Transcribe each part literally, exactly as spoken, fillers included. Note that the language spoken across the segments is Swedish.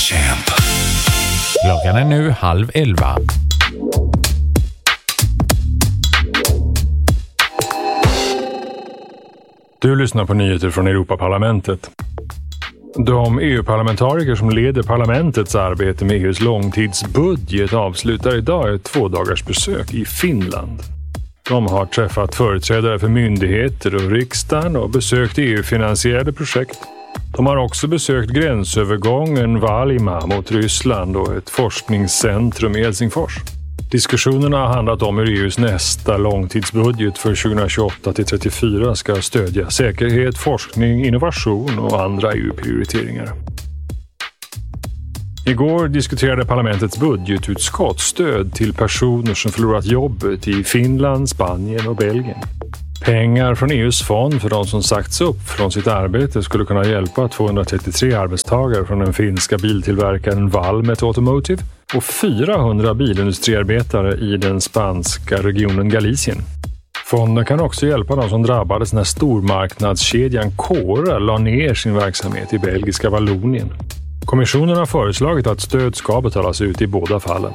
Champ. Klockan är nu halv elva. Du lyssnar på nyheter från Europaparlamentet. De E U-parlamentariker som leder parlamentets arbete med E U:s långtidsbudget avslutar idag ett tvådagarsbesök i Finland. De har träffat företrädare för myndigheter och riksdagen och besökt E U-finansierade projekt. De har också besökt gränsövergången Valima mot Ryssland och ett forskningscentrum i Helsingfors. Diskussionerna har handlat om hur E U:s nästa långtidsbudget för tjugohundratjugoåtta till trettiofyra ska stödja säkerhet, forskning, innovation och andra E U-prioriteringar. Igår diskuterade parlamentets budgetutskott stöd till personer som förlorat jobbet i Finland, Spanien och Belgien. Pengar från E U:s fond för de som sagts upp från sitt arbete skulle kunna hjälpa tvåhundratrettiotre arbetstagare från den finska biltillverkaren Valmet Automotive och fyrahundra bilindustriarbetare i den spanska regionen Galicien. Fonden kan också hjälpa de som drabbades när stormarknadskedjan Cora la ner sin verksamhet i belgiska Vallonien. Kommissionen har föreslagit att stöd ska betalas ut i båda fallen.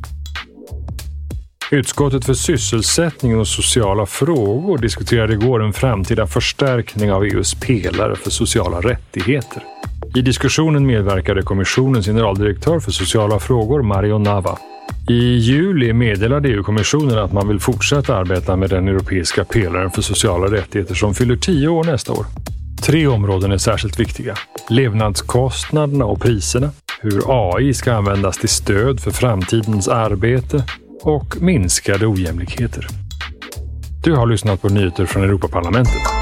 Utskottet för sysselsättning och sociala frågor diskuterade igår en framtida förstärkning av E U:s pelare för sociala rättigheter. I diskussionen medverkade kommissionens generaldirektör för sociala frågor Mario Nava. I juli meddelade E U-kommissionen att man vill fortsätta arbeta med den europeiska pelaren för sociala rättigheter som fyller tio år nästa år. Tre områden är särskilt viktiga. Levnadskostnaderna och priserna, hur A I ska användas till stöd för framtidens arbete och minskade ojämlikheter. Du har lyssnat på nyheter från Europaparlamentet.